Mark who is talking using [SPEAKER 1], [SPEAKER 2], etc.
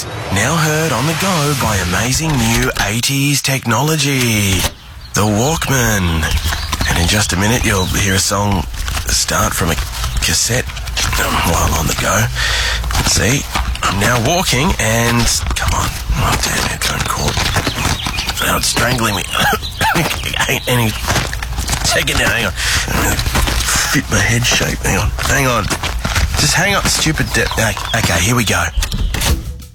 [SPEAKER 1] Oldies, now heard on the go by amazing new 80s technology. The Walkman. And in just a minute, you'll hear a song start from a cassette while on the go. Let's see. I'm now walking and... Come on. Oh, damn it. Don't call. Oh, it's strangling me. Any second now. Hang on. Fit my head shape. Hang on. Just hang on. Stupid... Okay, here we go.